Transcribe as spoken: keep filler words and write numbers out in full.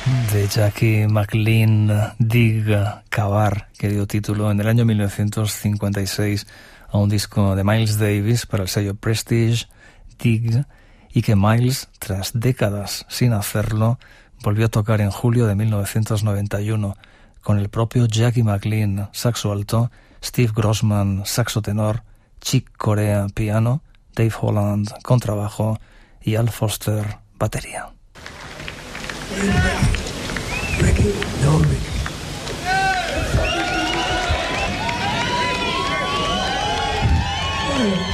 de Jackie McLean, Dig, Cavar, que dio título en el año mil novecientos cincuenta y seis a un disco de Miles Davis para el sello Prestige, Dig, y que Miles, tras décadas sin hacerlo, volvió a tocar en julio de mil novecientos noventa y uno con el propio Jackie McLean, saxo alto, Steve Grossman, saxo tenor, Chick Corea, piano, Dave Holland, contrabajo y Al Foster, batería. Ricky, no, Ricky. Yeah.